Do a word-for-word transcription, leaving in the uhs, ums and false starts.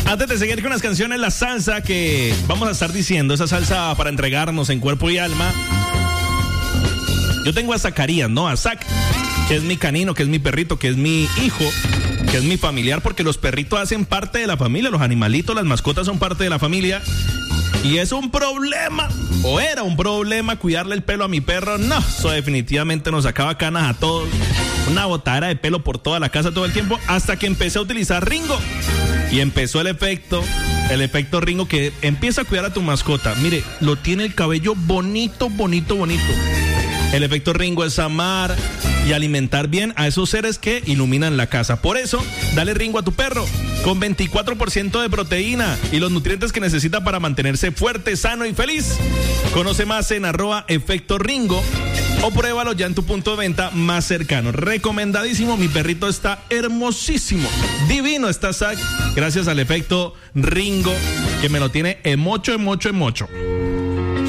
Antes de seguir con las canciones, la salsa que vamos a estar diciendo, esa salsa para entregarnos en cuerpo y alma. Yo tengo a Zacarías, ¿no? A Zac, que es mi canino, que es mi perrito, que es mi hijo, que es mi familiar, porque los perritos hacen parte de la familia, los animalitos, las mascotas son parte de la familia. Y es un problema, o era un problema, cuidarle el pelo a mi perro. No, eso definitivamente nos sacaba canas a todos. Una botadera de pelo por toda la casa todo el tiempo, hasta que empecé a utilizar Ringo. Y empezó el efecto, el efecto Ringo, que empieza a cuidar a tu mascota. Mire, lo tiene el cabello bonito, bonito, bonito. El efecto Ringo es amar y alimentar bien a esos seres que iluminan la casa. Por eso, dale Ringo a tu perro, con veinticuatro por ciento de proteína y los nutrientes que necesita para mantenerse fuerte, sano y feliz. Conoce más en arroba efecto Ringo o pruébalo ya en tu punto de venta más cercano. Recomendadísimo, mi perrito está hermosísimo, divino está Zac, gracias al efecto Ringo, que me lo tiene emocho, emocho, emocho.